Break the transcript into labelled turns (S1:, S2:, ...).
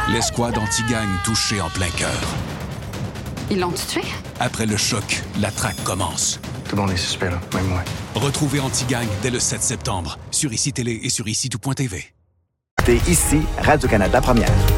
S1: L'escouade anti-gang touchée en plein cœur.
S2: Ils l'ont tué?
S1: Après le choc, la traque commence.
S3: Tout le monde est suspect, là, même moi.
S1: Retrouvez Anti-Gang dès le 7 septembre sur ICI Télé et sur ICI.TV.
S4: T'es ici, Radio-Canada Première.